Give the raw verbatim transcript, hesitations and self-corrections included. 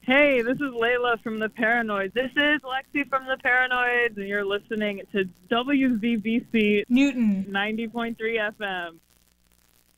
Hey, this is Layla from The Paranoids. This is Lexi from The Paranoids, and you're listening to W Z B C Newton ninety point three F M.